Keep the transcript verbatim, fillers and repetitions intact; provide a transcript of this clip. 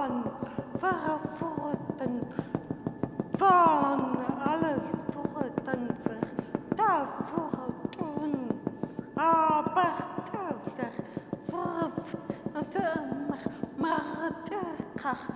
Fahren, verfurten, fallen alle Furten verfurten, aber der Frucht, der Marterkach,